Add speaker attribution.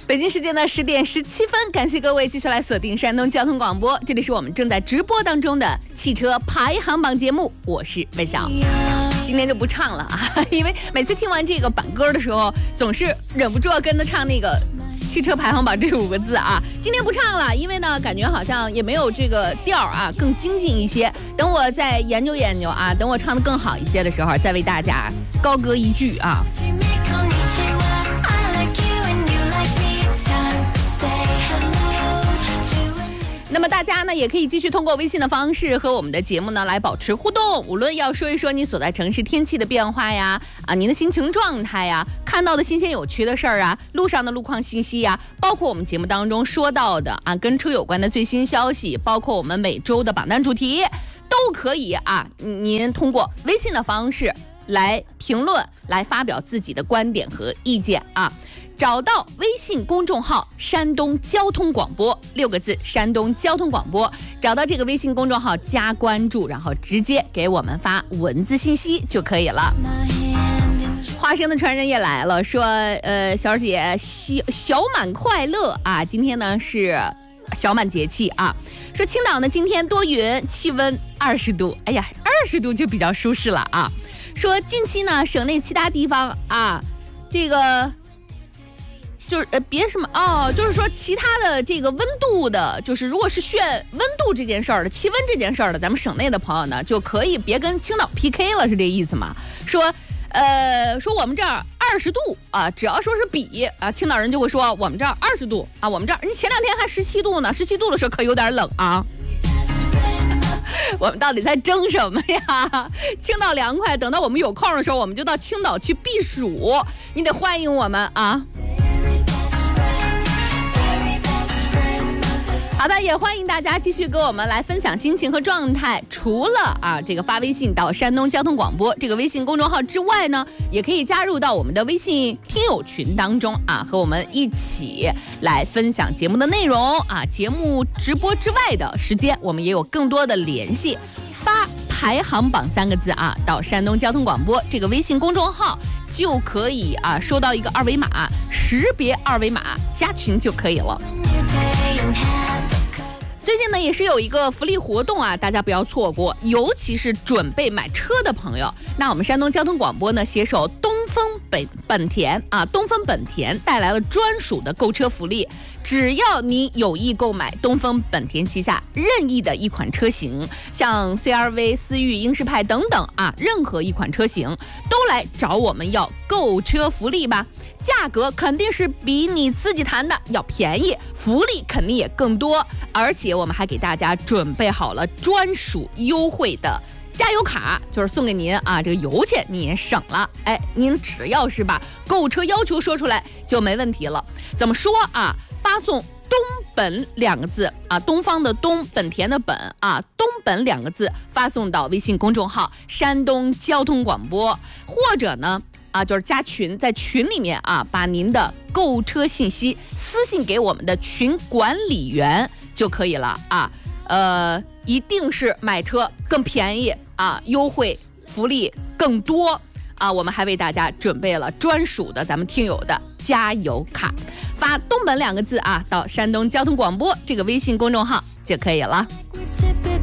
Speaker 1: 北京时间的10点17分，感谢各位继续来锁定山东交通广播，这里是我们正在直播当中的汽车排行榜节目，我是魏晓。今天就不唱了啊，因为每次听完这个版歌的时候，总是忍不住要跟着唱那个汽车排行榜这5个字啊。今天不唱了，因为呢，感觉好像也没有这个调啊，更精进一些。等我再研究研究啊，等我唱得更好一些的时候，再为大家高歌一句啊。那么大家呢也可以继续通过微信的方式和我们的节目呢来保持互动，无论要说一说你所在城市天气的变化呀，您的心情状态呀，看到的新鲜有趣的事儿啊，路上的路况信息呀，包括我们节目当中说到的跟车有关的最新消息，包括我们每周的榜单主题，都可以您通过微信的方式来评论，来发表自己的观点和意见啊。找到微信公众号山东交通广播6个字，山东交通广播，找到这个微信公众号加关注，然后直接给我们发文字信息就可以了。花生的传人也来了，说小姐小满快乐啊，今天呢是小满节气啊，说青岛呢今天多云，气温20度，哎呀20度就比较舒适了啊。说近期呢省内其他地方这个就是别什么就是说其他的这个温度的，就是如果是炫温度这件事儿的，气温这件事儿的，咱们省内的朋友呢就可以别跟青岛 PK 了，是这意思吗？说我们这儿20度只要说是比青岛人就会说我们这儿20度我们这儿你前2天还17度呢，17度的时候可有点冷啊。我们到底在争什么呀？青岛凉快，等到我们有空的时候，我们就到青岛去避暑，你得欢迎我们啊。好的，也欢迎大家继续跟我们来分享心情和状态。除了这个发微信到山东交通广播这个微信公众号之外呢，也可以加入到我们的微信听友群当中和我们一起来分享节目的内容节目直播之外的时间，我们也有更多的联系。发排行榜3个字到山东交通广播这个微信公众号，就可以收到一个2维码，识别2维码加群就可以了。最近呢也是有一个福利活动大家不要错过，尤其是准备买车的朋友。那我们山东交通广播呢携手东风本田东风本田带来了专属的购车福利，只要你有意购买东风本田旗下任意的一款车型，像 CR-V、思域、英仕派等等任何一款车型都来找我们要购车福利吧。价格肯定是比你自己谈的要便宜，福利肯定也更多，而且我们还给大家准备好了专属优惠的加油卡，就是送给您这个油钱你也省了。您只要是把购车要求说出来就没问题了。怎么说发送东本2个字东方的东，本田的本东本2个字发送到微信公众号山东交通广播，或者呢就是加群，在群里面把您的购车信息私信给我们的群管理员就可以了一定是买车更便宜优惠福利更多我们还为大家准备了专属的咱们听友的加油卡，发东本2个字到山东交通广播这个微信公众号就可以了。